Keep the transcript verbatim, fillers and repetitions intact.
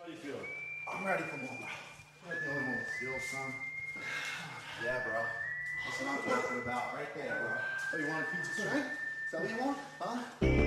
How you feeling? I'm ready for more, bro. You're the only one with skills, son. Yeah, bro. That's what I'm talking about right there, bro. Oh, you want a piece of strength? Is that what you want? Huh?